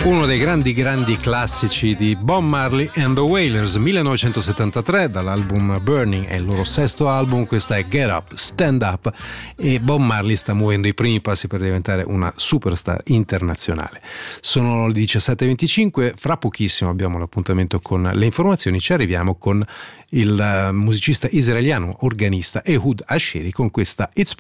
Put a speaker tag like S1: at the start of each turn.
S1: Uno dei grandi classici di Bob Marley and the Wailers, 1973, dall'album Burning, è il loro sesto album. Questa è Get Up, Stand Up, e Bob Marley sta muovendo i primi passi per diventare una superstar internazionale. Sono le 17:25, fra pochissimo abbiamo l'appuntamento con le informazioni, ci arriviamo con il musicista israeliano, organista Ehud Asheri, con questa It's